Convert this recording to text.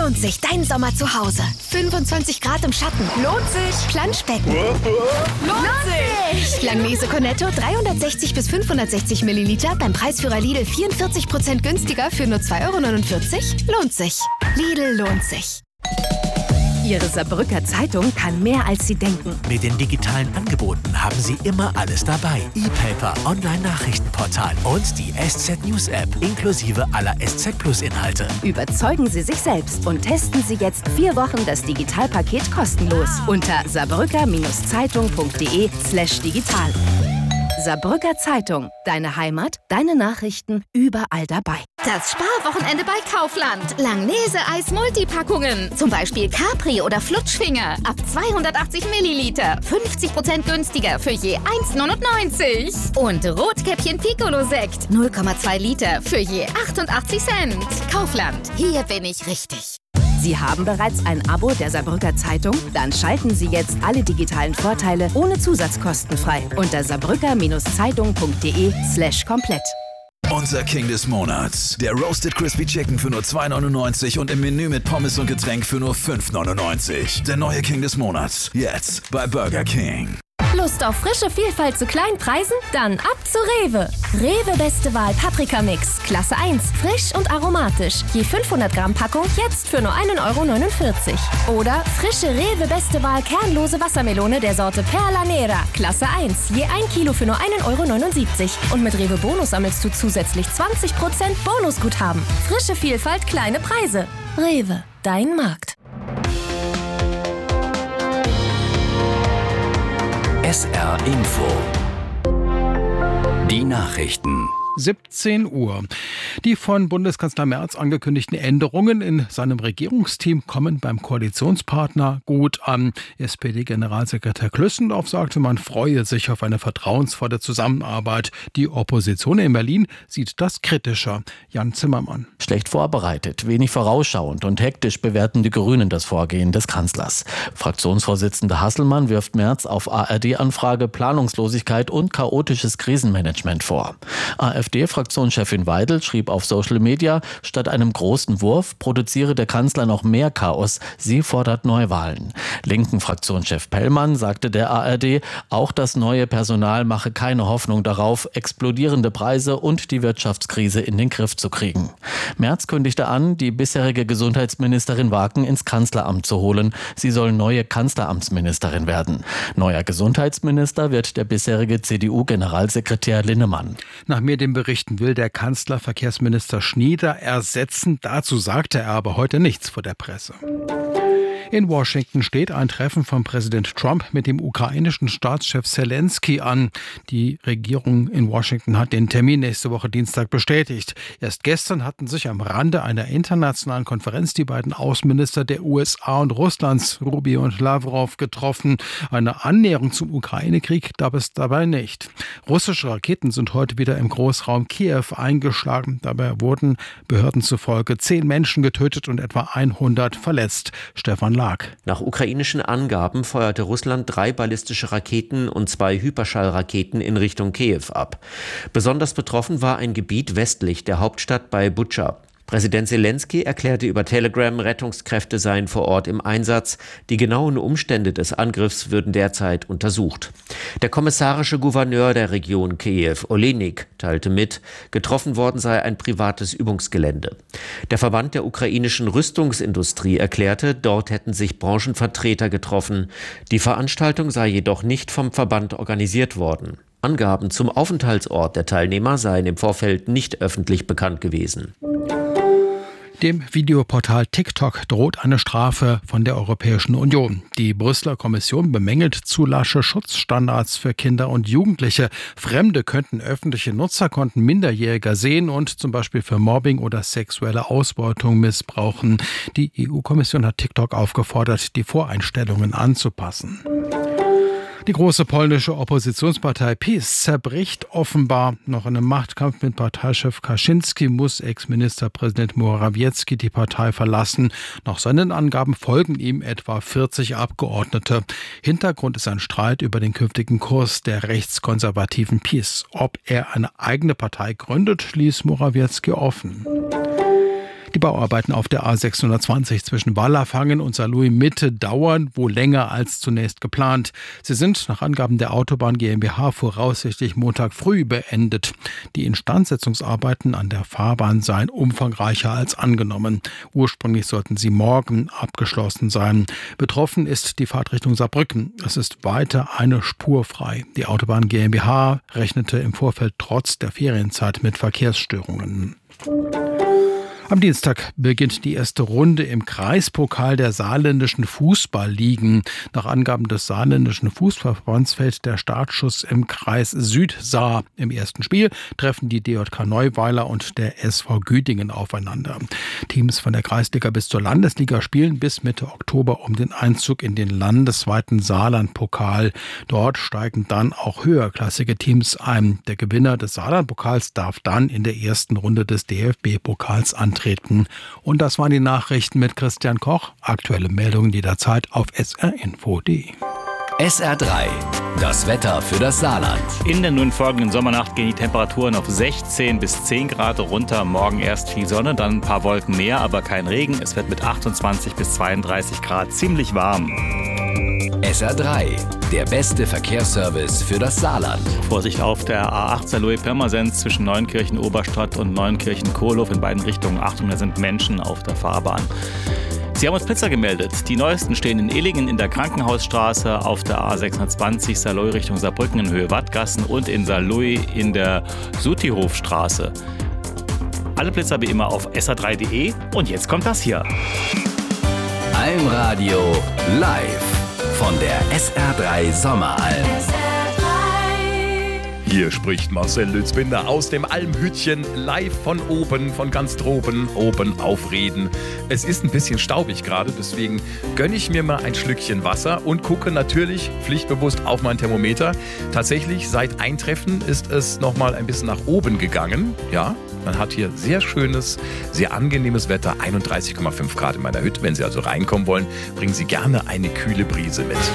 lohnt sich dein Sommer zu Hause. 25 Grad im Schatten. Lohnt sich. Planschbecken. Lohnt sich. Langnese Cornetto 360 bis 560 Milliliter beim Preisführer Lidl 44% günstiger für nur 2,49 €. Lohnt sich. Lidl lohnt sich. Ihre Saarbrücker Zeitung kann mehr, als Sie denken. Mit den digitalen Angeboten haben Sie immer alles dabei. E-Paper, Online-Nachrichtenportal und die SZ News App inklusive aller SZ Plus Inhalte. Überzeugen Sie sich selbst und testen Sie jetzt 4 Wochen das Digitalpaket kostenlos unter saarbrücker-zeitung.de/digital. Saarbrücker Zeitung. Deine Heimat, deine Nachrichten, überall dabei. Das Sparwochenende bei Kaufland. Langnese Eis-Multipackungen. Zum Beispiel Capri oder Flutschfinger. Ab 280 Milliliter. 50% günstiger für je 1,99 €. Und Rotkäppchen Piccolo-Sekt. 0,2 Liter für je 88 Cent. Kaufland. Hier bin ich richtig. Sie haben bereits ein Abo der Saarbrücker Zeitung? Dann schalten Sie jetzt alle digitalen Vorteile ohne Zusatzkosten frei unter saarbrücker-zeitung.de/komplett. Unser King des Monats. Der Roasted Crispy Chicken für nur 2,99 € und im Menü mit Pommes und Getränk für nur 5,99 €. Der neue King des Monats. Jetzt bei Burger King. Lust auf frische Vielfalt zu kleinen Preisen? Dann ab zu Rewe. Rewe Beste Wahl Paprikamix. Klasse 1. Frisch und aromatisch. Je 500 Gramm Packung jetzt für nur 1,49 €. Oder frische Rewe Beste Wahl kernlose Wassermelone der Sorte Perla Nera. Klasse 1. Je 1 Kilo für nur 1,79 €. Und mit Rewe Bonus sammelst du zusätzlich 20% Bonusguthaben. Frische Vielfalt, kleine Preise. Rewe, dein Markt. SR Info. Die Nachrichten. 17 Uhr. Die von Bundeskanzler Merz angekündigten Änderungen in seinem Regierungsteam kommen beim Koalitionspartner gut an. SPD-Generalsekretär Klüssendorf sagte, man freue sich auf eine vertrauensvolle Zusammenarbeit. Die Opposition in Berlin sieht das kritischer. Jan Zimmermann. Schlecht vorbereitet, wenig vorausschauend und hektisch bewerten die Grünen das Vorgehen des Kanzlers. Fraktionsvorsitzender Hasselmann wirft Merz auf ARD-Anfrage Planungslosigkeit und chaotisches Krisenmanagement vor. AfD-Fraktionschefin Weidel schrieb auf Social Media, statt einem großen Wurf produziere der Kanzler noch mehr Chaos. Sie fordert Neuwahlen. Linken Fraktionschef Pellmann sagte der ARD, auch das neue Personal mache keine Hoffnung darauf, explodierende Preise und die Wirtschaftskrise in den Griff zu kriegen. Merz kündigte an, die bisherige Gesundheitsministerin Wagen ins Kanzleramt zu holen. Sie soll neue Kanzleramtsministerin werden. Neuer Gesundheitsminister wird der bisherige CDU-Generalsekretär Linnemann. Nach Medienberichten will der Kanzler Verkehrsminister Schnieder ersetzen. Dazu sagte er aber heute nichts vor der Presse. In Washington steht ein Treffen von Präsident Trump mit dem ukrainischen Staatschef Zelensky an. Die Regierung in Washington hat den Termin nächste Woche Dienstag bestätigt. Erst gestern hatten sich am Rande einer internationalen Konferenz die beiden Außenminister der USA und Russlands, Rubio und Lavrov, getroffen. Eine Annäherung zum Ukraine-Krieg gab es dabei nicht. Russische Raketen sind heute wieder im Großraum Kiew eingeschlagen. Dabei wurden Behörden zufolge 10 Menschen getötet und etwa 100 verletzt. Stefan Lag. Nach ukrainischen Angaben feuerte Russland 3 ballistische Raketen und 2 Hyperschallraketen in Richtung Kiew ab. Besonders betroffen war ein Gebiet westlich der Hauptstadt bei Butscha. Präsident Zelensky erklärte über Telegram, Rettungskräfte seien vor Ort im Einsatz. Die genauen Umstände des Angriffs würden derzeit untersucht. Der kommissarische Gouverneur der Region Kiew, Olenik, teilte mit, getroffen worden sei ein privates Übungsgelände. Der Verband der ukrainischen Rüstungsindustrie erklärte, dort hätten sich Branchenvertreter getroffen. Die Veranstaltung sei jedoch nicht vom Verband organisiert worden. Angaben zum Aufenthaltsort der Teilnehmer seien im Vorfeld nicht öffentlich bekannt gewesen. Dem Videoportal TikTok droht eine Strafe von der Europäischen Union. Die Brüsseler Kommission bemängelt zu lasche Schutzstandards für Kinder und Jugendliche. Fremde könnten öffentliche Nutzerkonten Minderjähriger sehen und zum Beispiel für Mobbing oder sexuelle Ausbeutung missbrauchen. Die EU-Kommission hat TikTok aufgefordert, die Voreinstellungen anzupassen. Die große polnische Oppositionspartei PiS zerbricht offenbar. Noch in einem Machtkampf mit Parteichef Kaczynski muss Ex-Ministerpräsident Morawiecki die Partei verlassen. Nach seinen Angaben folgen ihm etwa 40 Abgeordnete. Hintergrund ist ein Streit über den künftigen Kurs der rechtskonservativen PiS. Ob er eine eigene Partei gründet, ließ Morawiecki offen. Die Bauarbeiten auf der A620 zwischen Wallerfangen und Saarlouis Mitte dauern wohl länger als zunächst geplant. Sie sind nach Angaben der Autobahn GmbH voraussichtlich Montag früh beendet. Die Instandsetzungsarbeiten an der Fahrbahn seien umfangreicher als angenommen. Ursprünglich sollten sie morgen abgeschlossen sein. Betroffen ist die Fahrt Richtung Saarbrücken. Es ist weiter eine Spur frei. Die Autobahn GmbH rechnete im Vorfeld trotz der Ferienzeit mit Verkehrsstörungen. Am Dienstag beginnt die erste Runde im Kreispokal der saarländischen Fußballligen. Nach Angaben des saarländischen Fußballverbands fällt der Startschuss im Kreis Südsaar. Im ersten Spiel treffen die DJK Neuweiler und der SV Güdingen aufeinander. Teams von der Kreisliga bis zur Landesliga spielen bis Mitte Oktober um den Einzug in den landesweiten Saarlandpokal. Dort steigen dann auch höherklassige Teams ein. Der Gewinner des Saarlandpokals darf dann in der ersten Runde des DFB-Pokals antreten. Und das waren die Nachrichten mit Christian Koch. Aktuelle Meldungen jederzeit auf srinfo.de. SR3, das Wetter für das Saarland. In der nun folgenden Sommernacht gehen die Temperaturen auf 16 bis 10 Grad runter. Morgen erst viel Sonne, dann ein paar Wolken mehr, aber kein Regen. Es wird mit 28 bis 32 Grad ziemlich warm. SR3, der beste Verkehrsservice für das Saarland. Vorsicht auf der A8 Saarlouis-Pirmasens zwischen Neunkirchen-Oberstadt und Neunkirchen-Kohlhof in beiden Richtungen. Achtung, da sind Menschen auf der Fahrbahn. Sie haben uns Blitzer gemeldet. Die neuesten stehen in Illingen in der Krankenhausstraße, auf der A620 Saarlouis Richtung Saarbrücken in Höhe Wattgassen und in Saarlouis in der Sutihofstraße. Alle Blitzer wie immer auf sr3.de und jetzt kommt das hier. Almradio live von der SR3 Sommeralm. Hier spricht Marcel Lützbinder aus dem Almhütchen live von oben, von ganz droben, oben auf Reden. Es ist ein bisschen staubig gerade, deswegen gönne ich mir mal ein Schlückchen Wasser und gucke natürlich pflichtbewusst auf mein Thermometer. Tatsächlich, seit Eintreffen ist es nochmal ein bisschen nach oben gegangen. Ja, man hat hier sehr schönes, sehr angenehmes Wetter, 31,5 Grad in meiner Hütte. Wenn Sie also reinkommen wollen, bringen Sie gerne eine kühle Brise mit.